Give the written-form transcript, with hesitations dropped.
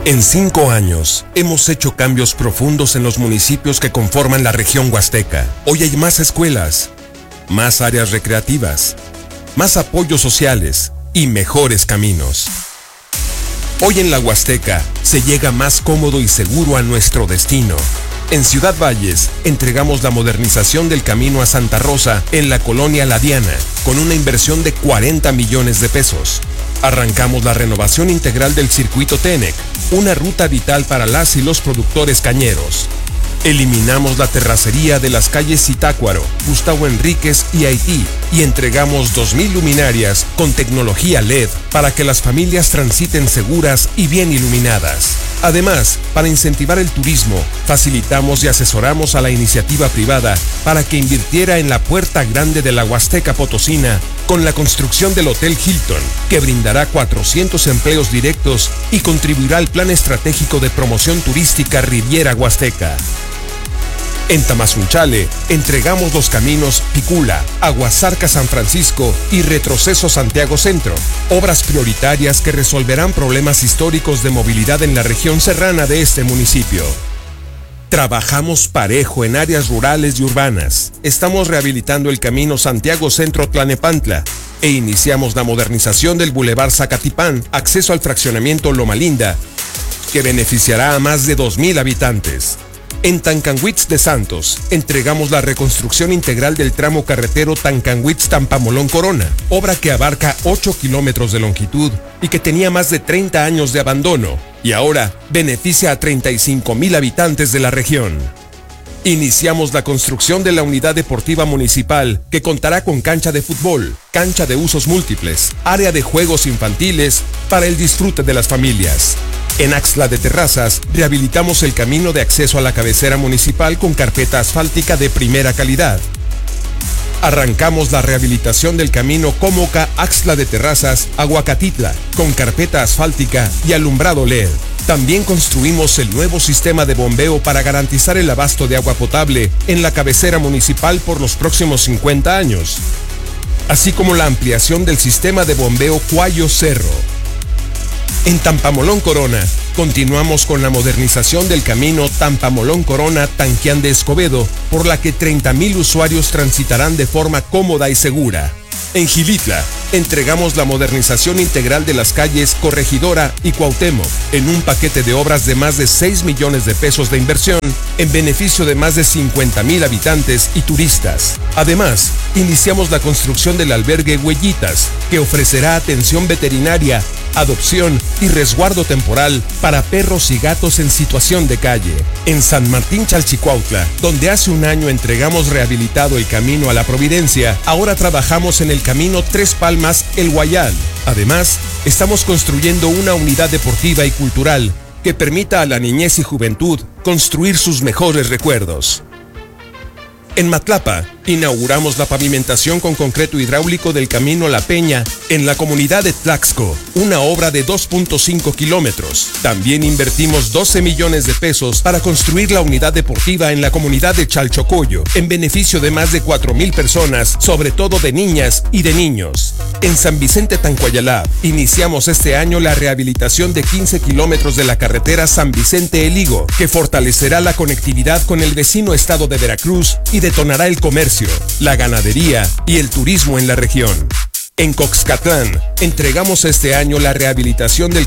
En 5 años, hemos hecho cambios profundos en los municipios que conforman la región huasteca. Hoy hay más escuelas, más áreas recreativas, más apoyos sociales y mejores caminos. Hoy en la Huasteca se llega más cómodo y seguro a nuestro destino. En Ciudad Valles entregamos la modernización del camino a Santa Rosa en la colonia La Diana, con una inversión de 40 millones de pesos. Arrancamos la renovación integral del circuito TENEC, una ruta vital para las y los productores cañeros. Eliminamos la terracería de las calles Zitácuaro, Gustavo Enríquez y Haití y entregamos 2,000 luminarias con tecnología LED para que las familias transiten seguras y bien iluminadas. Además, para incentivar el turismo, facilitamos y asesoramos a la iniciativa privada para que invirtiera en la Puerta Grande de la Huasteca Potosina con la construcción del Hotel Hilton, que brindará 400 empleos directos y contribuirá al Plan Estratégico de Promoción Turística Riviera Huasteca. En Tamazunchale, entregamos los caminos Picula, Aguasarca San Francisco y Retroceso Santiago Centro, obras prioritarias que resolverán problemas históricos de movilidad en la región serrana de este municipio. Trabajamos parejo en áreas rurales y urbanas. Estamos rehabilitando el camino Santiago Centro-Tlanepantla e iniciamos la modernización del Boulevard Zacatipán, acceso al fraccionamiento Loma Linda, que beneficiará a más de 2,000 habitantes. En Tancanwitz de Santos, entregamos la reconstrucción integral del tramo carretero Tancanwitz-Tampamolón-Corona, obra que abarca 8 kilómetros de longitud y que tenía más de 30 años de abandono, y ahora beneficia a 35,000 habitantes de la región. Iniciamos la construcción de la unidad deportiva municipal, que contará con cancha de fútbol, cancha de usos múltiples, área de juegos infantiles para el disfrute de las familias. En Axtla de Terrazas, rehabilitamos el camino de acceso a la cabecera municipal con carpeta asfáltica de primera calidad. Arrancamos la rehabilitación del camino Comoca-Axtla de Terrazas, Aguacatitla, con carpeta asfáltica y alumbrado LED. También construimos el nuevo sistema de bombeo para garantizar el abasto de agua potable en la cabecera municipal por los próximos 50 años, así como la ampliación del sistema de bombeo Cuayo Cerro. En Tampamolón Corona, continuamos con la modernización del camino Tampamolón Corona Tanquián de Escobedo, por la que 30,000 usuarios transitarán de forma cómoda y segura. En Gilitla, entregamos la modernización integral de las calles Corregidora y Cuauhtémoc, en un paquete de obras de más de 6 millones de pesos de inversión, en beneficio de más de 50,000 habitantes y turistas. Además, iniciamos la construcción del albergue Huellitas, que ofrecerá atención veterinaria, adopción y resguardo temporal para perros y gatos en situación de calle. En San Martín Chalchicuautla, donde hace un año entregamos rehabilitado el camino a la Providencia, ahora trabajamos en el camino Tres Palmas El Guayal. Además, estamos construyendo una unidad deportiva y cultural que permita a la niñez y juventud construir sus mejores recuerdos. En Matlapa, inauguramos la pavimentación con concreto hidráulico del camino La Peña en la comunidad de Tlaxco, una obra de 2.5 kilómetros. También invertimos 12 millones de pesos para construir la unidad deportiva en la comunidad de Chalchocoyo, en beneficio de más de 4,000 personas, sobre todo de niñas y de niños. En San Vicente Tancuayalá, iniciamos este año la rehabilitación de 15 kilómetros de la carretera San Vicente-El Higo, que fortalecerá la conectividad con el vecino estado de Veracruz y detonará el comercio, la ganadería y el turismo en la región. En Coxcatlán, entregamos este año la rehabilitación del